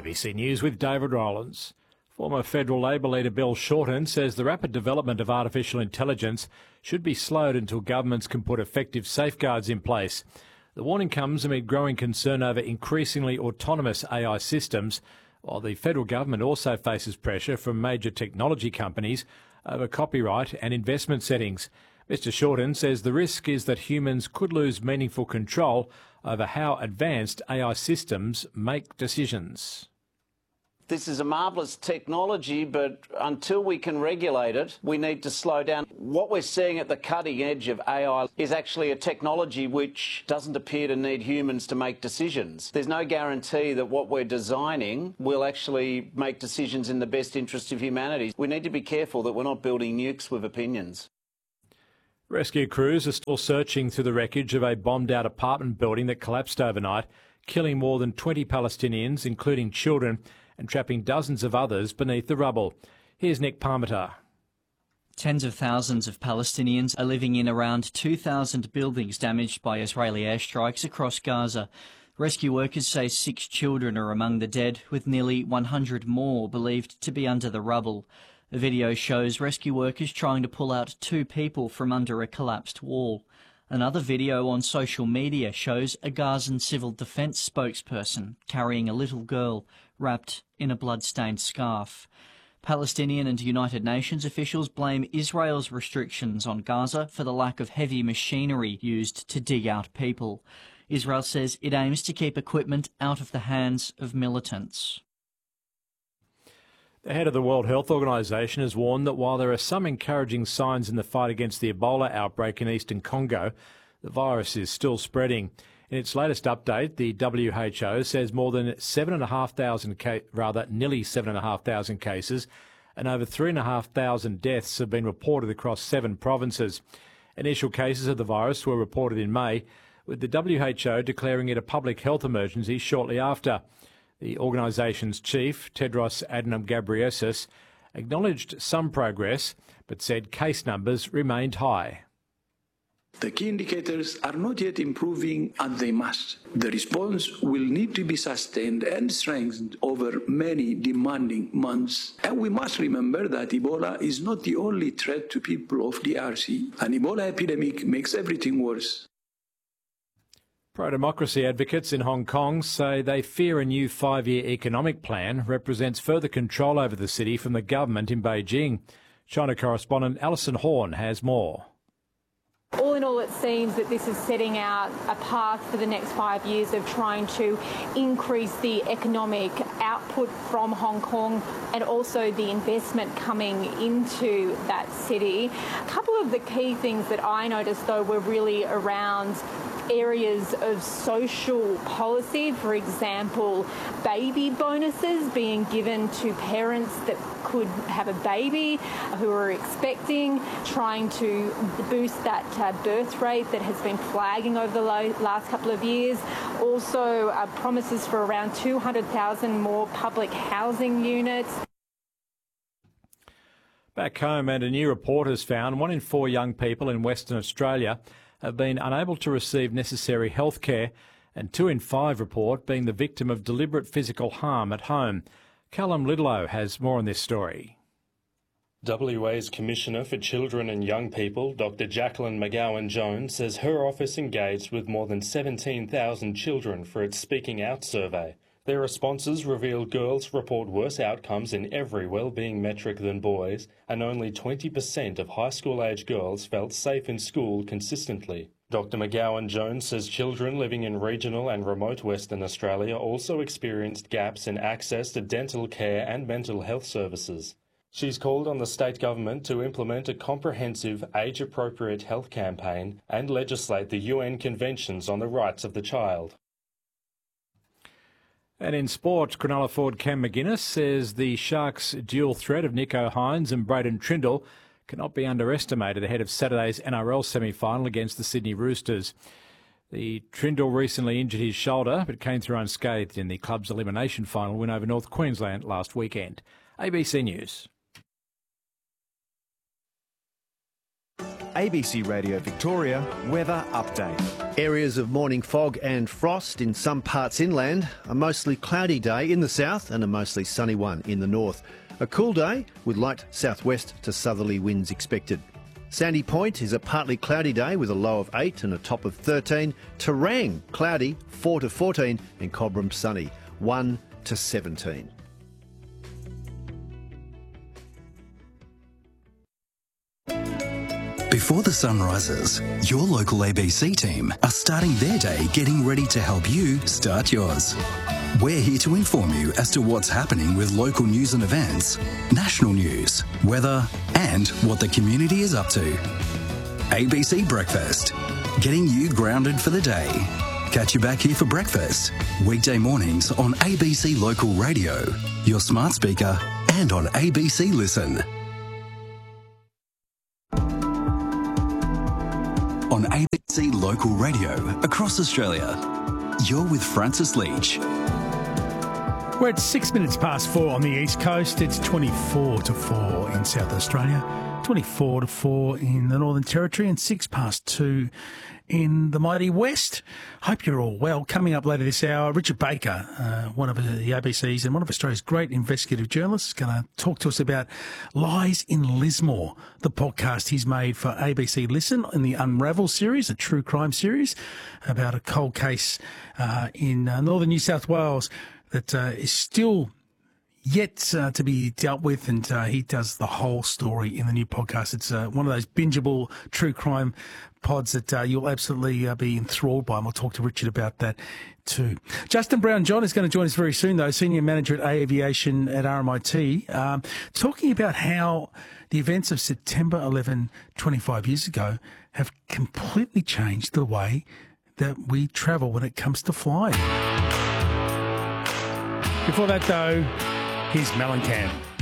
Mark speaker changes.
Speaker 1: ABC News with David Rowlands. Former federal Labor leader Bill Shorten says the rapid development of artificial intelligence should be slowed until governments can put effective safeguards in place. The warning comes amid growing concern over increasingly autonomous AI systems, while the federal government also faces pressure from major technology companies over copyright and investment settings. Mr. Shorten says the risk is that humans could lose meaningful control over how advanced AI systems make decisions.
Speaker 2: This is a marvellous technology, but until we can regulate it, we need to slow down. What we're seeing at the cutting edge of AI is actually a technology which doesn't appear to need humans to make decisions. There's no guarantee that what we're designing will actually make decisions in the best interest of humanity. We need to be careful that we're not building nukes with opinions.
Speaker 1: Rescue crews are still searching through the wreckage of a bombed-out apartment building that collapsed overnight, killing more than 20 Palestinians, including children, and trapping dozens of others beneath the rubble. Here's Nick Parmenter.
Speaker 3: Tens of thousands of Palestinians are living in around 2,000 buildings damaged by Israeli airstrikes across Gaza. Rescue workers say 6 children are among the dead, with nearly 100 more believed to be under the rubble. A video shows rescue workers trying to pull out 2 people from under a collapsed wall. Another video on social media shows a Gazan civil defence spokesperson carrying a little girl wrapped in a blood-stained scarf. Palestinian and United Nations officials blame Israel's restrictions on Gaza for the lack of heavy machinery used to dig out people. Israel says it aims to keep equipment out of the hands of militants.
Speaker 1: The head of the World Health Organization has warned that while there are some encouraging signs in the fight against the Ebola outbreak in eastern Congo, the virus is still spreading. In its latest update, the WHO says more than nearly 7,500 cases and over 3,500 deaths have been reported across 7 provinces. Initial cases of the virus were reported in May, with the WHO declaring it a public health emergency shortly after. The organisation's chief, Tedros Adhanom Ghebreyesus, acknowledged some progress but said case numbers remained high.
Speaker 4: The key indicators are not yet improving, and they must. The response will need to be sustained and strengthened over many demanding months. And we must remember that Ebola is not the only threat to people of DRC. An Ebola epidemic makes everything worse.
Speaker 1: Pro-democracy advocates in Hong Kong say they fear a new 5-year economic plan represents further control over the city from the government in Beijing. China correspondent Alison Horn has more.
Speaker 5: All in all, it seems that this is setting out a path for the next 5 years of trying to increase the economic output from Hong Kong and also the investment coming into that city. A couple of the key things that I noticed, though, were really around areas of social policy. For example, baby bonuses being given to parents that could have a baby who are expecting, trying to boost that birth rate that has been flagging over the last couple of years. Also, promises for around 200,000 more public housing units.
Speaker 1: Back home, and a new report has found 1 in 4 young people in Western Australia have been unable to receive necessary health care, and 2 in 5 report being the victim of deliberate physical harm at home. Callum Lidlow has more on this story.
Speaker 6: WA's Commissioner for Children and Young People, Dr Jacqueline McGowan-Jones, says her office engaged with more than 17,000 children for its Speaking Out survey. Their responses reveal girls report worse outcomes in every wellbeing metric than boys, and only 20% of high school-age girls felt safe in school consistently. Dr McGowan-Jones says children living in regional and remote Western Australia also experienced gaps in access to dental care and mental health services. She's called on the state government to implement a comprehensive, age-appropriate health campaign and legislate the UN Conventions on the Rights of the Child.
Speaker 1: And in sport, Cronulla forward Cam McGuinness says the Sharks' dual threat of Nicho Hynes and Braden Trindle cannot be underestimated ahead of Saturday's NRL semi-final against the Sydney Roosters. The Trindle recently injured his shoulder but came through unscathed in the club's elimination final win over North Queensland last weekend. ABC News.
Speaker 7: ABC Radio Victoria weather update.
Speaker 8: Areas of morning fog and frost in some parts inland. A mostly cloudy day in the south and a mostly sunny one in the north. A cool day with light southwest to southerly winds expected. Sandy Point is a partly cloudy day with a low of 8 and a top of 13. Terang, cloudy, 4 to 14, and Cobram sunny, 1 to 17.
Speaker 9: Before the sun rises, your local ABC team are starting their day getting ready to help you start yours. We're here to inform you as to what's happening with local news and events, national news, weather, and what the community is up to. ABC Breakfast, getting you grounded for the day. Catch you back here for breakfast, weekday mornings on ABC Local Radio, your smart speaker, and on ABC Listen. On ABC Local Radio across Australia, you're with Francis Leach.
Speaker 10: We're at 6 minutes past 4 on the East Coast. It's 24 to 4 in South Australia, 24 to 4 in the Northern Territory, and 6 past 2 in the mighty West. Hope you're all well. Coming up later this hour, Richard Baker, one of the ABC's and one of Australia's great investigative journalists, is going to talk to us about Lies in Lismore, the podcast he's made for ABC Listen in the Unravel series, a true crime series about a cold case in northern New South Wales that is still yet to be dealt with, and he does the whole story in the new podcast. It's one of those bingeable true crime pods that you'll absolutely be enthralled by, and we'll talk to Richard about that too. Justin Brown-John is going to join us very soon, though, Senior Manager at Aviation at RMIT, talking about how the events of September 11, 25 years ago, have completely changed the way that we travel when it comes to flying. Before that, though, here's Mellencamp.